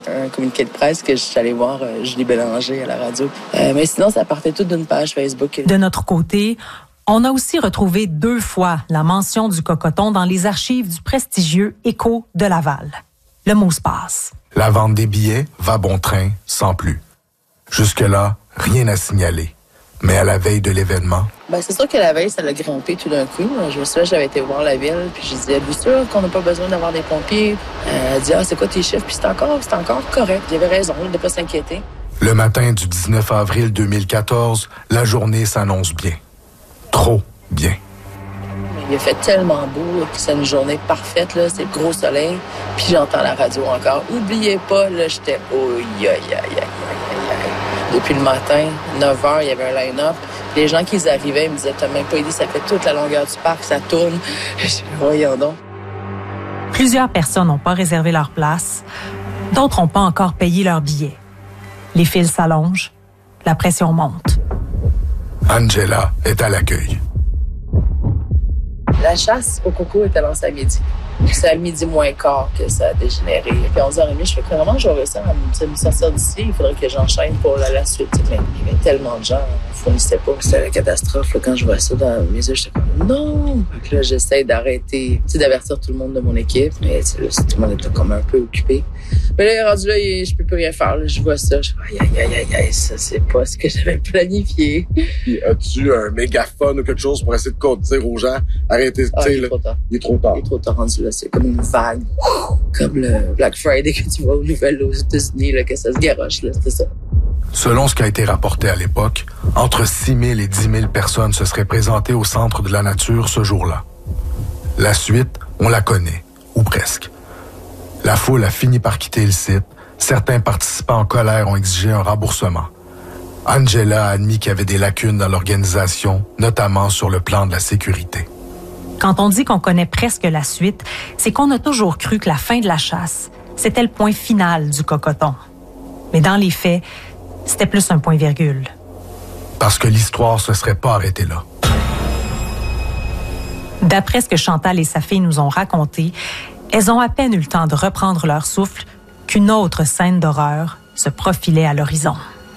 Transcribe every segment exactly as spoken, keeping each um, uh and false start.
Un communiqué de presse que je suis allée voir euh, Julie Bélanger à la radio. Euh, mais sinon, ça partait tout d'une page Facebook. De notre côté, on a aussi retrouvé deux fois la mention du cocoton dans les archives du prestigieux Écho de Laval. Le mot se passe. La vente des billets va bon train, sans plus. Jusque-là, rien à signaler. Mais à la veille de l'événement... Ben, c'est sûr que la veille, ça l'a grimpé tout d'un coup. Je me souviens, j'avais été voir la ville, puis je disais, bien sûr qu'on n'a pas besoin d'avoir des pompiers. Euh, elle dit, ah, c'est quoi tes chiffres? Puis c'est encore, c'est encore correct. Il avait raison de ne pas s'inquiéter. Le matin du dix-neuf avril deux mille quatorze, la journée s'annonce bien. Trop bien. Il a fait tellement beau que c'est une journée parfaite, là. C'est le gros soleil. Puis j'entends la radio encore. Oubliez pas, là, j'étais, oh, aïe, aïe, aïe, aïe, aïe. Depuis le matin, neuf heures, il y avait un line-up. Les gens qui arrivaient, ils me disaient, t'as même pas idée, ça fait toute la longueur du parc, ça tourne. Je dis, voyons donc. Plusieurs personnes n'ont pas réservé leur place. D'autres n'ont pas encore payé leur billet. Les files s'allongent. La pression monte. Angela est à l'accueil. La chasse au coco était lancée à midi. C'est à midi moins quart que ça a dégénéré. Puis à onze heures trente, je fais vraiment, j'aurais ça à me sortir d'ici. Il faudrait que j'enchaîne pour la, la suite. Mais il y avait tellement de gens, on ne fournissait pas. C'était la catastrophe. Là, quand je vois ça dans mes yeux, j'étais comme non! Donc là, j'essaie d'arrêter, d'avertir tout le monde de mon équipe. Mais là, tout le monde était comme un peu occupé. Mais là, rendu là, je peux plus rien faire. Là, je vois ça, je fais aïe, aïe, aïe, aïe, ça, c'est pas ce que j'avais planifié. Puis, as-tu un mégaphone ou quelque chose pour essayer de dire aux gens, arrêtez, ah, tu sais, il est trop tard. Il est trop tard. Il est trop tard rendu là. C'est comme une vague. Comme le Black Friday que tu vois aux nouvelles aux États-Unis, là, que ça se garoche, là. C'est ça. Selon ce qui a été rapporté à l'époque, entre six mille et dix mille personnes se seraient présentées au Centre de la Nature ce jour-là. La suite, on la connaît, ou presque. La foule a fini par quitter le site. Certains participants en colère ont exigé un remboursement. Angela a admis qu'il y avait des lacunes dans l'organisation, notamment sur le plan de la sécurité. Quand on dit qu'on connaît presque la suite, c'est qu'on a toujours cru que la fin de la chasse, c'était le point final du cocoton. Mais dans les faits, c'était plus un point-virgule. Parce que l'histoire se serait pas arrêtée là. D'après ce que Chantal et sa fille nous ont raconté, elles ont à peine eu le temps de reprendre leur souffle qu'une autre scène d'horreur se profilait à l'horizon.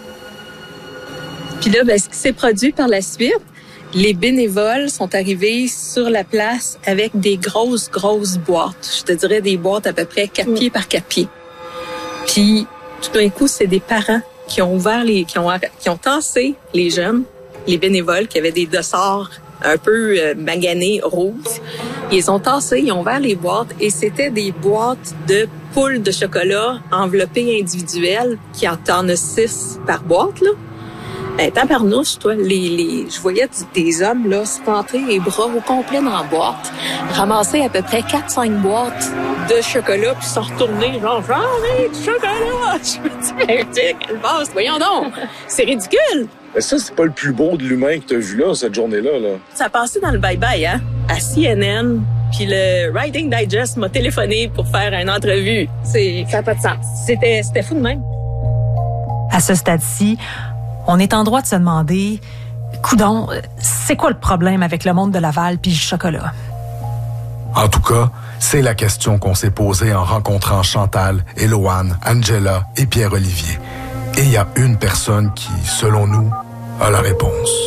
Puis là, ben, ce qui s'est produit par la suite, les bénévoles sont arrivés sur la place avec des grosses, grosses boîtes. Je te dirais des boîtes à peu près quatre pieds par quatre pieds. Puis, tout d'un coup, c'est des parents qui ont ouvert les, qui ont, qui ont tassé les jeunes, les bénévoles qui avaient des dossards un peu euh, maganés, rouges. Ils ont tassé, ils ont ouvert les boîtes et c'était des boîtes de poules de chocolat enveloppées individuelles qui en t'en a six par boîte, là. Ben, tabarnouche, toi, les, les, je voyais des hommes, là, se rentrer les bras au complet dans la boîte, ramasser à peu près quatre cinq boîtes de chocolat, puis se retourner, genre, genre, hey, du chocolat! Je me dis, mais, tu sais, quelle base, voyons donc! C'est ridicule! Mais ça, c'est pas le plus beau de l'humain que t'as vu là, cette journée-là, là. Ça a passé dans le bye-bye, hein, à C N N, puis le Writing Digest m'a téléphoné pour faire une entrevue. C'est, ça n'a pas de sens. C'était, c'était fou de même. À ce stade-ci, on est en droit de se demander, coudonc, c'est quoi le problème avec le monde de Laval puis le chocolat? En tout cas, c'est la question qu'on s'est posée en rencontrant Chantal, Éloane, Angela et Pierre-Olivier. Et il y a une personne qui, selon nous, a la réponse.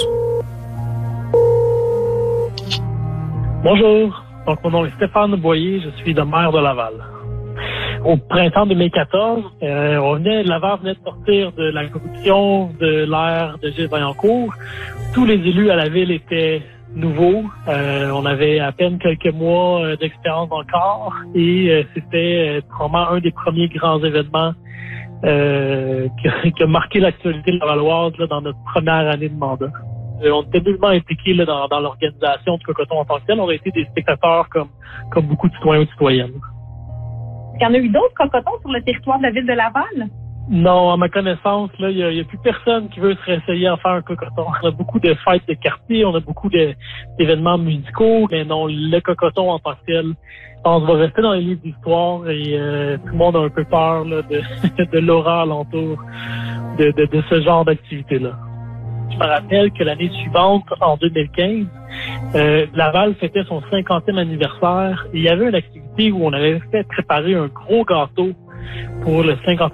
Bonjour, donc mon nom est Stéphane Boyer, je suis le maire de Laval. Au printemps deux mille quatorze, euh, on venait, Laval venait de sortir de la corruption de l'ère de Gilles Vaillancourt. Tous les élus à la ville étaient nouveaux. Euh, on avait à peine quelques mois euh, d'expérience dans le corps et euh, c'était euh, probablement un des premiers grands événements euh, qui, qui a marqué l'actualité de la Lavalloise là, dans notre première année de mandat. Euh, on était nullement impliqués là, dans, dans l'organisation du cocoton en tant que tel. On a été des spectateurs comme, comme beaucoup de citoyens ou citoyennes. Il y en a eu d'autres cocotons sur le territoire de la ville de Laval? Non, à ma connaissance, là, il y a, il y a plus personne qui veut se réessayer à faire un cocoton. On a beaucoup de fêtes de quartier, on a beaucoup de, d'événements musicaux, mais non, le cocoton en tant que tel, on va rester dans les livres d'histoire et euh, tout le monde a un peu peur là, de, de l'aura alentour de, de, de ce genre d'activité-là. Je me rappelle que l'année suivante, en deux mille quinze, euh, Laval fêtait son cinquantième anniversaire et il y avait une activité où on avait fait préparer un gros gâteau pour le cinquantième